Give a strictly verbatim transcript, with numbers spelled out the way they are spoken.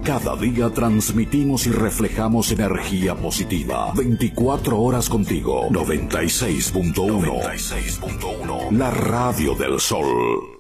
Cada día transmitimos y reflejamos energía positiva. veinticuatro horas contigo. noventa y seis punto uno. La radio del sol.